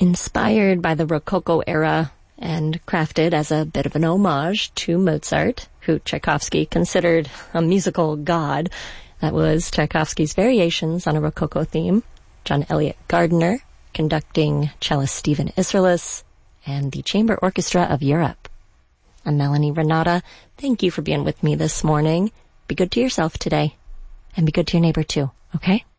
Inspired by the Rococo era and crafted as a bit of an homage to Mozart, who Tchaikovsky considered a musical god, that was Tchaikovsky's Variations on a Rococo theme. John Elliott Gardiner conducting cellist Stephen Isserlis and the Chamber Orchestra of Europe. I'm Melanie Renata. Thank you for being with me this morning. Be good to yourself today, and be good to your neighbor too, okay?